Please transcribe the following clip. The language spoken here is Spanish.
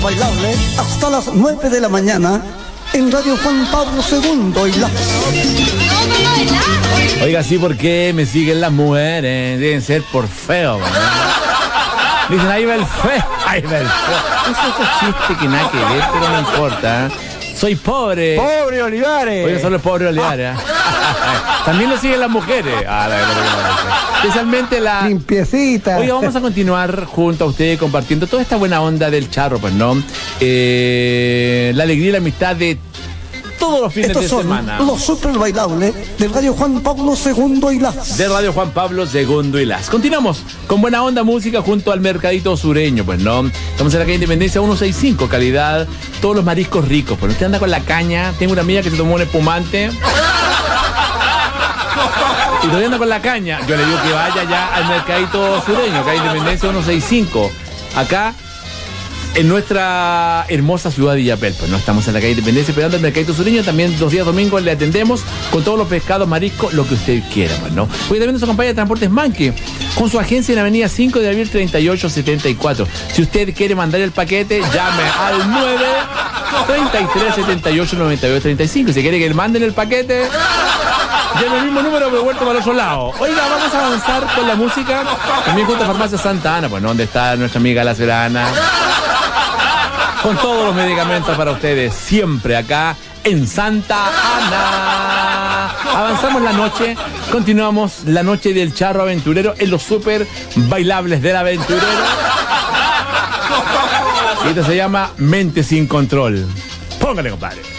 Bailable hasta las 9 de la mañana en Radio Juan Pablo II y la... Oiga, sí, ¿por qué me siguen las mujeres? Deben ser por feo, ¿no? Dicen, ahí va el feo, ahí va el feo. Eso es un chiste que nada que ver, pero no importa. Soy pobre. ¡Pobre Olivares! Oiga, solo el pobre Olivares. También lo siguen las mujeres. Especialmente la... Limpiecita. Oiga, vamos a continuar junto a ustedes compartiendo toda esta buena onda del charro, pues, ¿no? La alegría y la amistad de todos los fines Estos de son semana. los super bailables de Radio Juan Pablo II y las... De Radio Juan Pablo II y las. Continuamos con buena onda música junto al mercadito sureño, pues, ¿no? Estamos en la calle Independencia 165, calidad, todos los mariscos ricos. Pues usted anda con la caña. Tengo una amiga que se tomó un espumante y todavía anda con la caña. Yo le digo que vaya ya al mercadito sureño, calle Independencia 165. Acá en nuestra hermosa ciudad de Illapel. Pues no estamos en la calle Independencia esperando el mercadito sureño. También los días domingos le atendemos con todos los pescados, mariscos, lo que usted quiera, pues, ¿no? Hoy también nos acompaña Transportes Manque con su agencia en la avenida 5 de abril 3874. Si usted quiere mandar el paquete, llame al 9 33 78 92 35. Si quiere que le manden el paquete, llame el mismo número pero vuelto para el otro lado. Oiga, vamos a avanzar con la música. También junto a Farmacia Santa Ana, pues, ¿no? Donde está nuestra amiga La Serana, con todos los medicamentos para ustedes, siempre acá en Santa Ana. Avanzamos la noche, continuamos la noche del charro aventurero en los super bailables del aventurero. Y esto se llama Mente sin Control. Póngale, compadre.